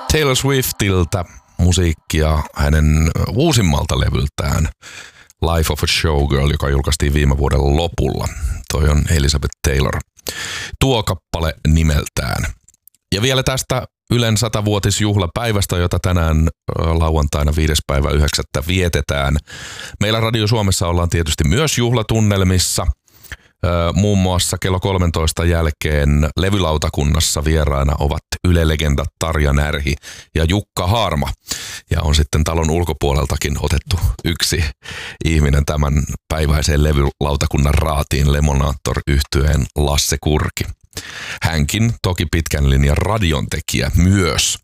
Taylor Swiftiltä musiikkia hänen uusimmalta levyltään Life of a Showgirl, joka julkaistiin viime vuoden lopulla. Toi on Elizabeth Taylor. Tuo kappale nimeltään. Ja vielä tästä Ylen 100-vuotisjuhlapäivästä, jota tänään lauantaina 5.9. vietetään. Meillä Radio Suomessa ollaan tietysti myös juhlatunnelmissa. Muun muassa kello 13 jälkeen levylautakunnassa vieraana ovat Yle-legendat Tarja Närhi ja Jukka Haarma. Ja on sitten talon ulkopuoleltakin otettu yksi ihminen tämän päiväiseen levylautakunnan raatiin, Lemonator-yhtyeen Lasse Kurki. Hänkin toki pitkän linjan radiontekijä myös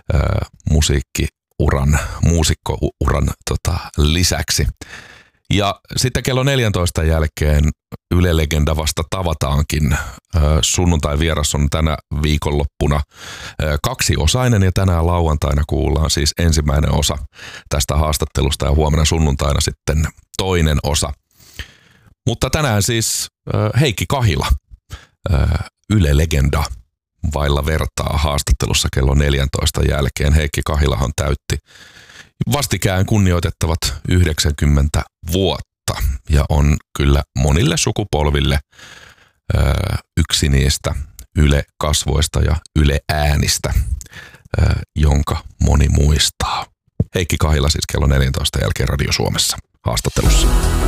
muusikkouran lisäksi. Ja sitten kello 14 jälkeen Yle-legenda vasta tavataankin. Sunnuntai vieras on tänä viikonloppuna kaksiosainen ja tänään lauantaina kuullaan siis ensimmäinen osa tästä haastattelusta ja huomenna sunnuntaina sitten toinen osa. Mutta tänään siis Heikki Kahila, Yle-legenda vailla vertaa haastattelussa kello 14 jälkeen. Heikki Kahilahan täytti vastikään kunnioitettavat 90 vuotta ja on kyllä monille sukupolville yksi niistä Yle-kasvoista ja Yle-äänistä, jonka moni muistaa. Heikki Kahila siis kello 14 jälkeen Radio Suomessa haastattelussa.